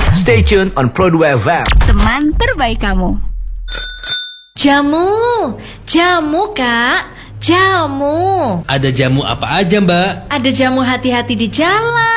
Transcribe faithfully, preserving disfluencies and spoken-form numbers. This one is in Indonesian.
Stay tuned on Pro dua F M. Teman terbaik kamu. Jamu, jamu kak, jamu. Ada jamu apa aja mbak? Ada jamu hati-hati di jalan.